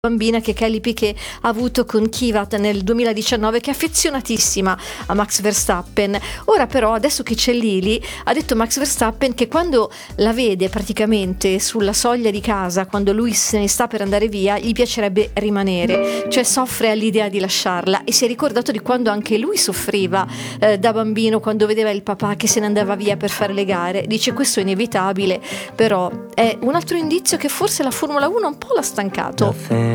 bambina che Kelly Piquet ha avuto con Kvyat nel 2019, che è affezionatissima a Max Verstappen. Ora però, adesso che c'è Lily, ha detto Max Verstappen che quando la vede praticamente sulla soglia di casa, quando lui se ne sta per andare via, gli piacerebbe rimanere, cioè soffre all'idea di lasciarla, e si è ricordato di quando anche lui soffriva da bambino, quando vedeva il papà che se ne andava via per fare le gare. Dice: questo è inevitabile, però è un altro indizio che forse la Formula 1 un po' l'ha stancato.